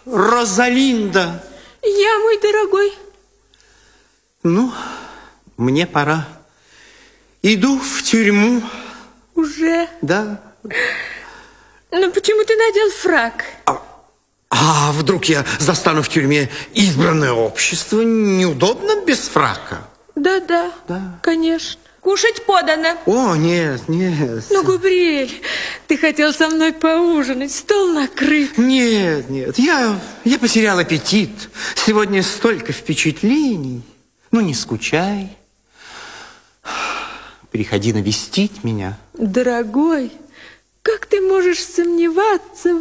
Розалинда. Я, мой дорогой. Ну, мне пора. Иду в тюрьму. Уже? Да. Ну, почему ты надел фрак? А вдруг я застану в тюрьме избранное общество? Неудобно без фрака. Да, конечно. Кушать подано. О, нет, нет. Ну, Габриэль, ты хотел со мной поужинать, стол накрыт. Нет, я потерял аппетит. Сегодня столько впечатлений. Ну, не скучай. Приходи навестить меня. Дорогой, как ты можешь сомневаться в